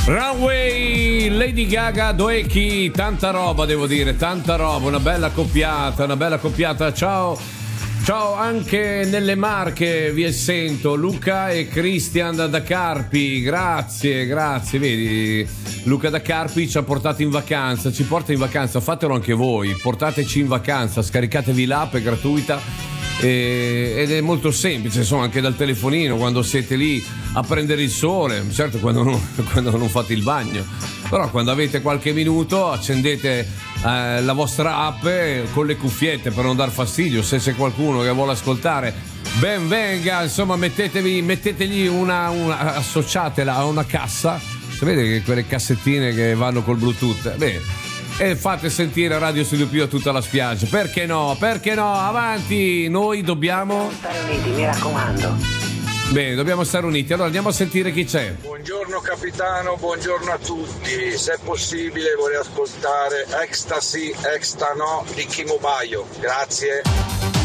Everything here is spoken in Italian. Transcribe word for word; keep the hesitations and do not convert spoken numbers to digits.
Runway, Lady Gaga, Doeki, tanta roba devo dire, tanta roba, una bella coppiata, una bella coppiata. Ciao, ciao anche nelle Marche, vi sento, Luca e Christian da Carpi, grazie, grazie, vedi, Luca da Carpi ci ha portato in vacanza, ci porta in vacanza, fatelo anche voi, portateci in vacanza, scaricatevi l'app, è gratuita. E, ed è molto semplice, insomma, anche dal telefonino quando siete lì a prendere il sole, certo quando non, quando non fate il bagno, però quando avete qualche minuto accendete eh, la vostra app con le cuffiette per non dar fastidio. Se c'è qualcuno che vuole ascoltare, ben venga, insomma, mettetevi, mettetegli una, una associatela a una cassa, sapete che quelle cassettine che vanno col Bluetooth, beh, e fate sentire Radio Studio Più a tutta la spiaggia. Perché no? Perché no? Avanti! Noi dobbiamo stare uniti, mi raccomando. Bene, dobbiamo stare uniti. Allora andiamo a sentire chi c'è. Buongiorno capitano, buongiorno a tutti. Se è possibile vorrei ascoltare Ecstasy, Exta no di Kimo Baio. Grazie.